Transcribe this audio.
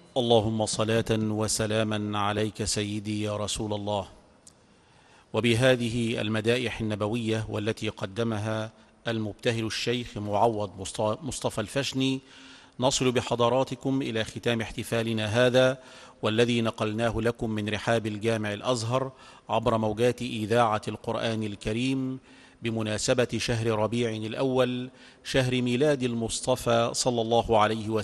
اللهم صلاة وسلاما عليك سيدي يا رسول الله. وبهذه المدائح النبوية والتي قدمها المبتهل الشيخ معوض مصطفى الفشني نصل بحضراتكم إلى ختام احتفالنا هذا، والذي نقلناه لكم من رحاب الجامع الأزهر عبر موجات إذاعة القرآن الكريم بمناسبة شهر ربيع الأول، شهر ميلاد المصطفى صلى الله عليه وسلم.